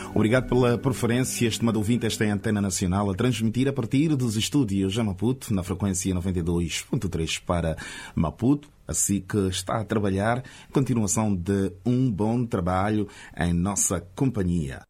Obrigado pela preferência, estimado ouvinte. Esta é a Antena Nacional a transmitir a partir dos estúdios a Maputo, na frequência 92.3 para Maputo. Assim que está a trabalhar, continuação de um bom trabalho em nossa companhia.